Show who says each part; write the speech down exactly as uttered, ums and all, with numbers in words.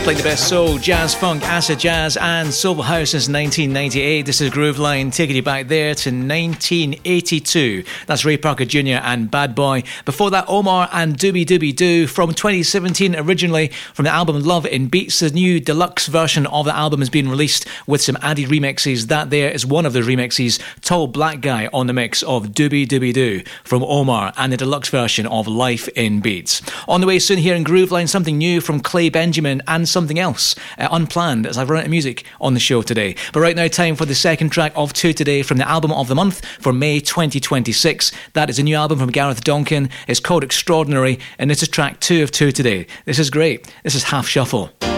Speaker 1: Playing the best soul, jazz, funk, acid jazz and soulful house since nineteen ninety-eight. This is Grooveline, taking you back there to nineteen eighty-two. That's Ray Parker Junior and Bad Boy. Before that, Omar and Doobie Doobie Doo from twenty seventeen, originally from the album Love in Beats. The new deluxe version of the album has been released with some added remixes. That there is one of the remixes, Tall Black Guy on the mix of Doobie Doobie Doo from Omar and the deluxe version of Life in Beats. On the way soon here in Grooveline, something new from Clay Benjamin and something else uh, unplanned as I've run out of music on the show today. But right now, time for the second track of two today from the album of the month for May twenty twenty-six. That is a new album from Gareth Donkin. It's called Extraordinary, and this is track two of two today. This is great. This is Half Shuffle.